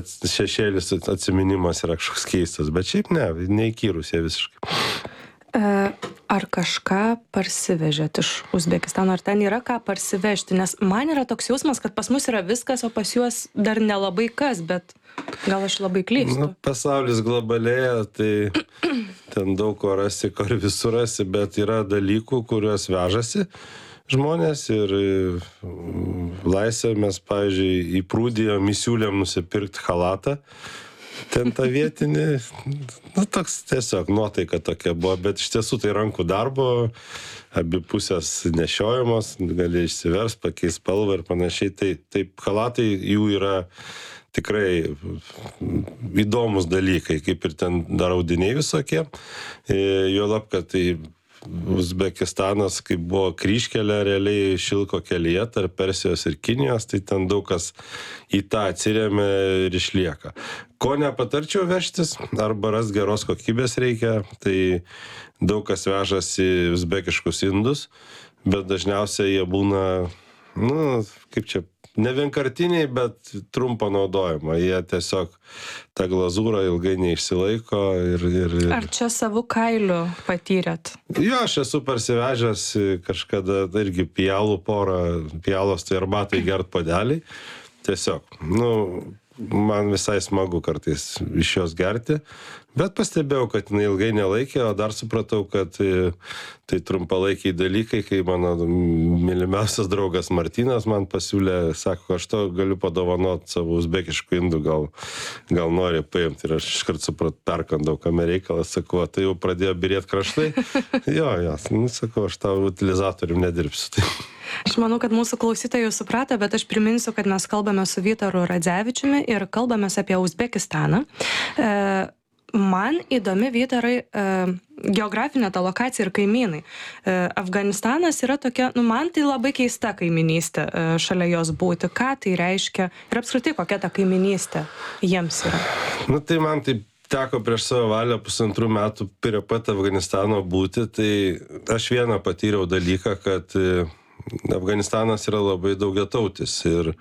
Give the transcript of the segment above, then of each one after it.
šešėlis atsiminimas yra kažkoks keistas, bet šiaip neįkyrus jie visiškai. Ar kažką parsivežėt iš Uzbekistano, ar ten yra ką parsivežti? Nes man yra toks jausmas, kad pas mus yra viskas, o pas juos dar nelabai kas, bet gal aš labai klystu. Pasaulis globalėja, tai ten daug ko rasi, ko ir visur rasi, bet yra dalykų, kuriuos vežasi žmonės ir laisvę mes, pavyzdžiui, įprūdėjom, įsiūlėm nusipirkti halatą. Ten tą vietinį, toks tiesiog nuotaika tokia buvo, bet iš tiesų tai rankų darbo, abi pusės nešiojamos, gali išsivers, pakeis spalvą ir panašiai. Taip halatai jų yra tikrai įdomus dalykai, kaip ir ten dar audiniai visokie. Juolab, kad tai Uzbekistanas, kaip buvo kryžkelė realiai šilko kelyje tarp Persijos ir Kinijos, tai ten daug kas į tą atsiremia ir išlieka. Ko nepatarčiau vežtis, arba ras geros kokybės reikia, tai daug kas vežasi uzbekiškus indus, bet dažniausiai jie būna, kaip čia, ne vienkartiniai, bet trumpo naudojimo. Jie tiesiog tą glazūrą ilgai neišsilaiko ir... Ar čia savų kailių patyrėt? Jo, aš esu parsivežęs kažkada irgi pialų porą, pialos tai arbatai gert podeliai. Tiesiog, man visai smagu kartais iš jos gerti, bet pastebėjau, kad jinai ilgai nelaikė, o dar supratau, kad tai trumpalaikiai dalykai, kai mano mylimiausias draugas Martynas man pasiūlė, sako, aš to galiu padovanot savo uzbekiškų indų, gal nori paimti. Ir aš iškart perkandau, kame reikalas, sakau, tai jau pradėjo birėti kraštai. Jo, sakau, aš tau utilizatorium nedirbsiu. Aš manau, kad mūsų klausytojai suprato, bet aš priminsiu, kad mes kalbame su Vytaru Radzevičiumi ir kalbame apie Uzbekistaną. Man įdomi, Vytarai, geografinė ta lokacija ir kaimynai. Afganistanas yra tokia, man tai labai keista kaiminystė šalia jos būti. Ką tai reiškia ir apskritai kokia ta kaiminystė jiems yra? Tai man taip teko prieš savo valią 1,5 metų prie pat Afganistano būti, tai aš vieną patyriau dalyką, kad Afganistanas yra labai daugiatautis ir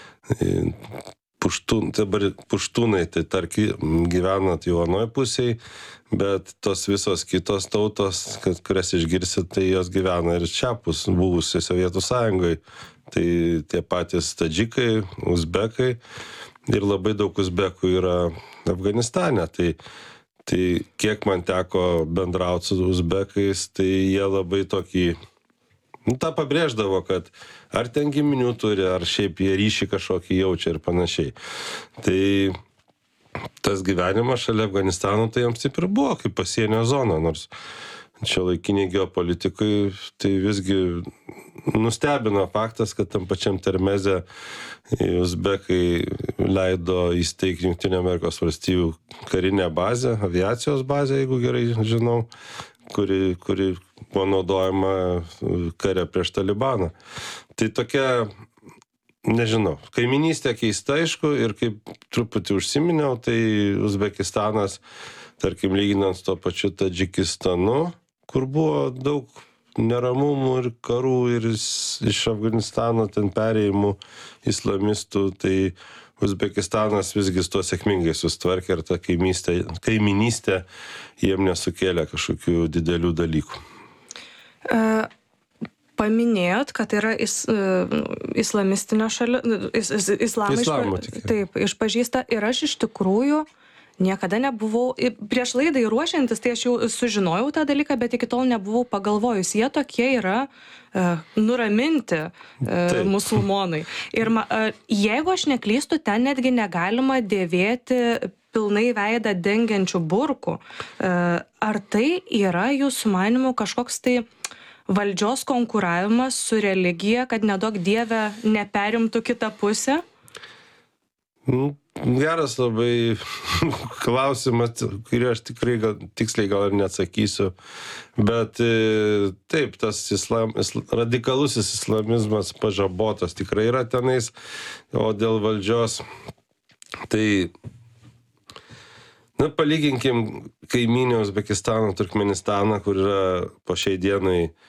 puštūnai, tai tarkim gyvenat jau anoj pusėj, bet tos visos kitos tautos, kurias išgirsit, tai jos gyvena ir šiapus buvusiai Sovietų Sąjungai. Tai tie patys tadžikai, uzbekai ir labai daug uzbekų yra Afganistane. Tai kiek man teko bendrauti su uzbekais, tai jie labai tokį tą pabrėždavo, kad ar ten giminių turi, ar šiaip jie ryšį kažkokį jaučia ir panašiai. Tai tas gyvenimas šalia Afganistano, tai jiems taip ir buvo, kaip pasienio zona, nors šiuolaikiniai geopolitikai, tai visgi nustebino faktas, kad tam pačiam Termeze uzbekai leido įsteigti Jungtinių Amerikos valstijų karinę bazę, aviacijos bazę, jeigu gerai žinau, kuri buvo naudojama kare prieš Talibaną. Tai tokia, nežinau, kaiminystė keista, aišku, ir kaip truputį užsiminiau, tai Uzbekistanas, tarkim, lyginant su to pačiu Tadžikistanu, kur buvo daug neramumų ir karų ir iš Afganistano ten perėjimų islamistų, tai Uzbekistanas visgi to sėkmingai sustvarkė ir ta kaiminystė jiem nesukėlė kažkokių didelių dalykų. Paminėjot, kad yra islamistinė šalis, islamą taip, išpažįsta ir aš iš tikrųjų niekada nebuvau, prieš laidai ruošiantis, tai aš jau sužinojau tą dalyką, bet iki tol nebuvau pagalvojus. Jie tokie yra nuraminti musulmonai. Ir jeigu aš neklystu, ten netgi negalima dėvėti pilnai veidą dengiančių burkų. Ar tai yra jūsų manymu kažkoks tai valdžios konkuravimas su religija, kad neduok Dieve neperimtų kitą pusę? Geras labai klausimas, kurį aš tikrai tiksliai gal ir neatsakysiu, bet taip, tas radikalusis islamizmas pažabotas tikrai yra tenais, o dėl valdžios, tai palyginkim kaimynę Uzbekistaną, Turkmenistaną, kur yra po šiai dienai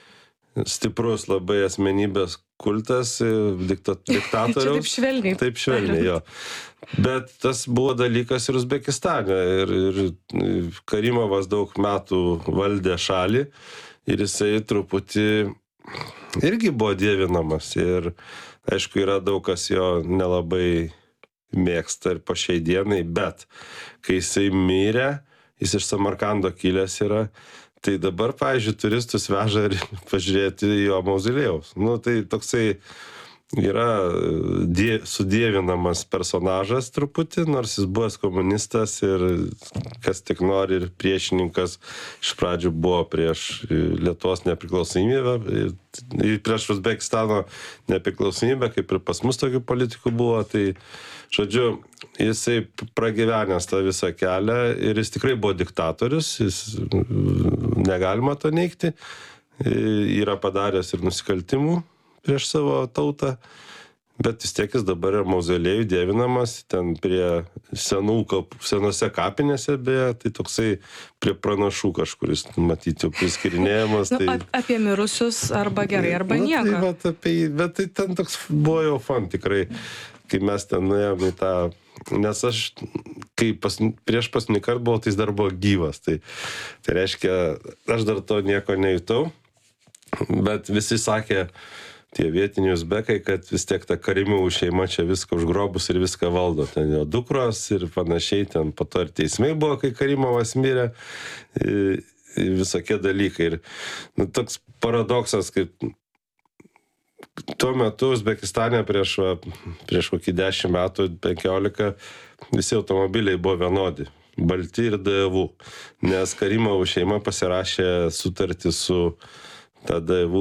stiprus labai asmenybės kultas diktatoriaus. Taip švelniai, jo. Bet tas buvo dalykas ir Uzbekistane. Ir Karimovas daug metų valdė šalį ir jisai truputį irgi buvo dievinamas. Ir aišku, yra daug kas jo nelabai mėgsta ir po šiai dienai, bet kai jisai mirė, jis iš Samarkando kilęs yra, tai dabar, pavyzdžiui, turistus veža ir pažiūrėti jo mauzolėjaus. Nu, tai toksai yra sudievinamas personažas truputį, nors jis buvęs komunistas ir kas tik nori ir priešininkas iš pradžių buvo prieš Lietuvos nepriklausomybę ir prieš Uzbekistano nepriklausomybę, kaip ir pas mus tokių politikų buvo, tai žodžiu, jisai pragyvenęs tą visą kelią ir jis tikrai buvo diktatorius, negalima to neigti, yra padaręs ir nusikaltimų prieš savo tautą, bet vis tiek jis dabar yra mauzolėjų dievinamas, ten prie senose kapinėse, beje, tai toksai prie pranašų kažkuris, matyti, jau priskirinėjamas. Tai... apie mirusius arba gerai, arba nieko. Bet tai ten toks buvo jau fan tikrai, kai mes ten nuėjom į tą, nes aš, kai prieš paskutinį kartą buvau, tai jis dar buvo gyvas, tai reiškia, aš dar to nieko nejutau, bet visi sakė, tie vietiniai uzbekai, kad vis tiek ta Karimovų šeima čia viską užgrobus ir viską valdo. Ten jo dukros ir panašiai, ten po to ir teismai buvo, kai Karimovas mirė, visokie dalykai. Ir nu, toks paradoksas, kaip tuo metu Uzbekistane prieš kokį 10 metų, 15, visi automobiliai buvo vienodi, balti ir DAV, nes Karimovų šeima pasirašė sutartį su ta DAV